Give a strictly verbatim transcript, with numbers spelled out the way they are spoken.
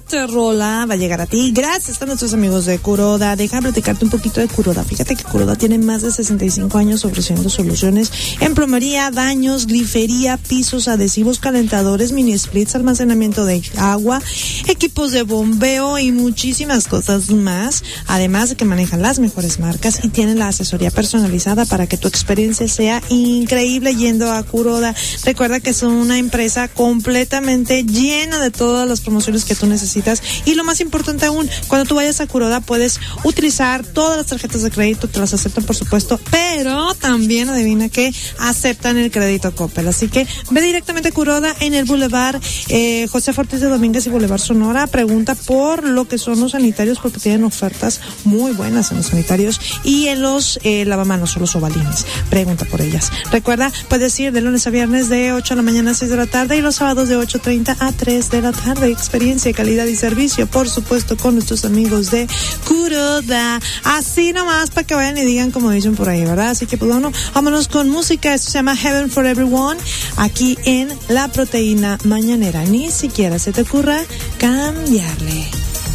siguiente rola va a llegar a ti gracias a nuestros amigos de Kuroda. Déjame platicarte un poquito de Kuroda. Fíjate que Kuroda tiene más de sesenta y cinco años ofreciendo soluciones en plomería, baños, grifería, pisos, adhesivos, calentadores, mini splits, almacenamiento de agua, equipos de bombeo y muchísimas cosas más. Además de que manejan las mejores marcas y tienen la asesoría personalizada para que tu experiencia sea increíble yendo a Kuroda. Recuerda que son una empresa completamente llena de todas las promociones que tú necesitas, y lo más importante aún, cuando tú vayas a Kuroda puedes utilizar todas las tarjetas de crédito, te las aceptan por supuesto, pero también adivina que aceptan el crédito Coppel. Así que ve directamente a Kuroda en el Boulevard eh, José Ortiz de Domínguez y Boulevard Sonora. Pregunta por lo que son los sanitarios, porque tienen ofertas muy buenas en los sanitarios y en los eh, lavamanos o los ovalines. Pregunta por ellas. Recuerda, puedes ir de lunes a viernes de ocho de la mañana a seis de la tarde y los sábados de ocho treinta a tres de la tarde. Experiencia, calidad y servicio, por supuesto, con nuestros amigos de Kuroda. Así nomás para que vayan y digan como dicen por ahí, ¿verdad? Así que pues bueno, vámonos con música. Esto se llama Heaven for Everyone, aquí en La Proteína Mañanera. Ni siquiera se te ocurra cambiarle.